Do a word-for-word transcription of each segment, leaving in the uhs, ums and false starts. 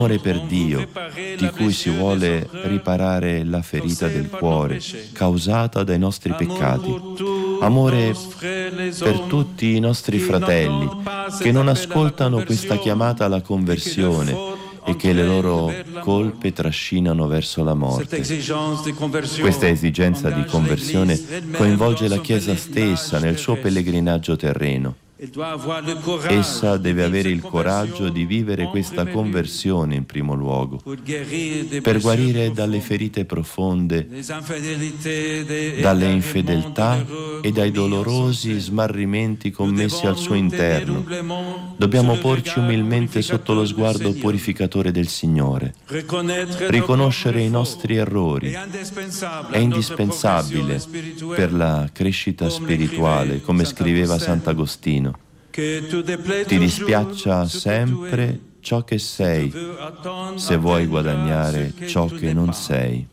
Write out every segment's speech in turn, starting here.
Amore per Dio, di cui si vuole riparare la ferita del cuore causata dai nostri peccati. Amore per tutti i nostri fratelli che non ascoltano questa chiamata alla conversione e che le loro colpe trascinano verso la morte. Questa esigenza di conversione coinvolge la Chiesa stessa nel suo pellegrinaggio terreno. Essa deve avere il coraggio di vivere questa conversione in primo luogo, per guarire dalle ferite profonde, dalle infedeltà e dai dolorosi smarrimenti commessi al suo interno. Dobbiamo porci umilmente sotto lo sguardo purificatore del Signore. Riconoscere i nostri errori è indispensabile per la crescita spirituale, come scriveva Sant'Agostino. Ti dispiaccia sempre ciò che sei, se vuoi guadagnare ciò che non sei.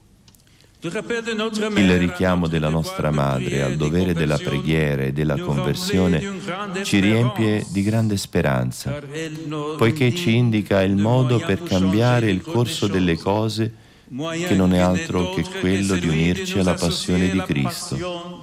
Il richiamo della nostra Madre al dovere della preghiera e della conversione ci riempie di grande speranza, poiché ci indica il modo per cambiare il corso delle cose, che non è altro che quello di unirci alla passione di Cristo.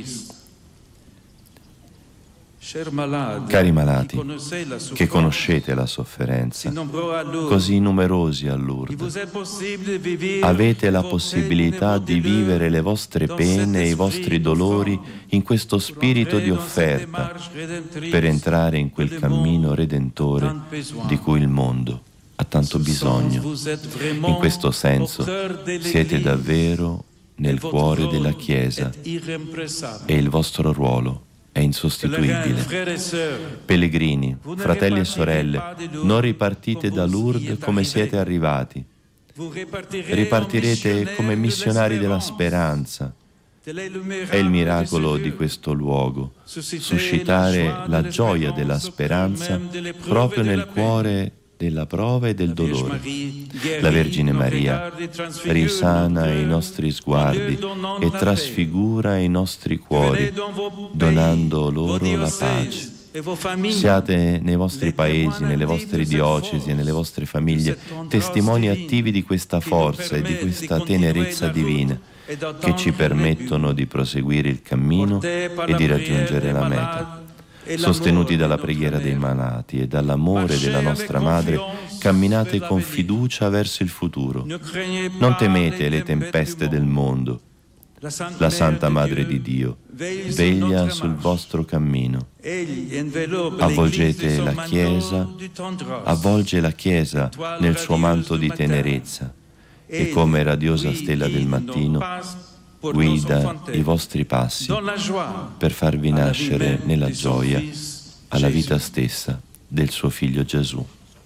Cari malati, che conoscete la sofferenza, così numerosi a Lourdes, avete la possibilità di vivere le vostre pene e i vostri dolori in questo spirito di offerta per entrare in quel cammino redentore di cui il mondo ha tanto bisogno. In questo senso siete davvero nel cuore della Chiesa e il vostro ruolo è insostituibile. Pellegrini, fratelli e sorelle, non ripartite da Lourdes come siete arrivati. Ripartirete come missionari della speranza. È il miracolo di questo luogo, suscitare la gioia della speranza proprio nel cuore della prova e del dolore. La Vergine Maria risana i nostri sguardi e trasfigura i nostri cuori, donando loro la pace. Siate nei vostri paesi, nelle vostre diocesi e nelle vostre famiglie testimoni attivi di questa forza e di questa tenerezza divina che ci permettono di proseguire il cammino e di raggiungere la meta. Sostenuti dalla preghiera dei malati e dall'amore della nostra Madre, camminate con fiducia verso il futuro. Non temete le tempeste del mondo. La Santa Madre di Dio veglia sul vostro cammino. Avvolgete la Chiesa, avvolge la Chiesa nel suo manto di tenerezza e come radiosa stella del mattino guida i vostri passi per farvi nascere nella gioia alla vita stessa del suo Figlio Gesù.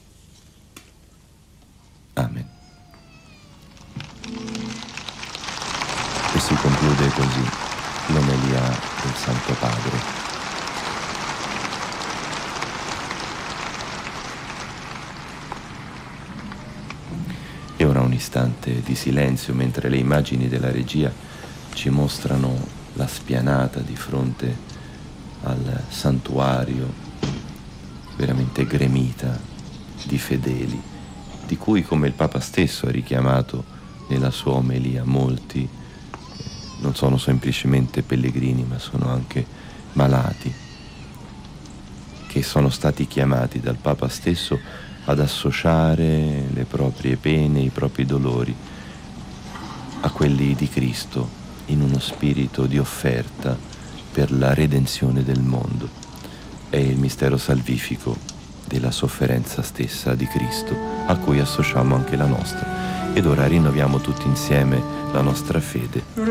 Amen. E si conclude così l'omelia del Santo Padre. E ora un istante di silenzio mentre le immagini della regia ci mostrano la spianata di fronte al santuario veramente gremita di fedeli, di cui, come il Papa stesso ha richiamato nella sua omelia, molti non sono semplicemente pellegrini, ma sono anche malati, che sono stati chiamati dal Papa stesso ad associare le proprie pene, i propri dolori a quelli di Cristo, in uno spirito di offerta per la redenzione del mondo. È il mistero salvifico della sofferenza stessa di Cristo, a cui associamo anche la nostra. Ed ora rinnoviamo tutti insieme la nostra fede